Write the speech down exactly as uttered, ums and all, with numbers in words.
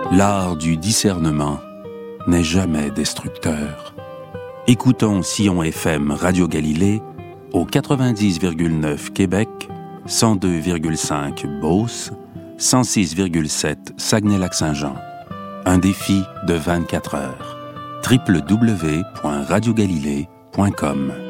L'art du discernement n'est jamais destructeur. Écoutons Sillon F M Radio Galilée au quatre-vingt-dix virgule neuf Québec, cent deux virgule cinq Beauce, cent six virgule sept Saguenay-Lac-Saint-Jean. Un défi de vingt-quatre heures. w w w point radio galilée point com